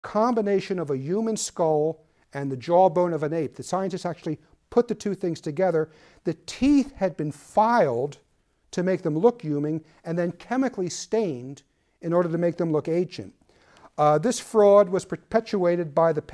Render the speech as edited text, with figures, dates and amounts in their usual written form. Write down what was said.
combination of a human skull and the jawbone of an ape. The scientists actually put the two things together. The teeth had been filed to make them look human and then chemically stained in order to make them look ancient. This fraud was perpetuated by the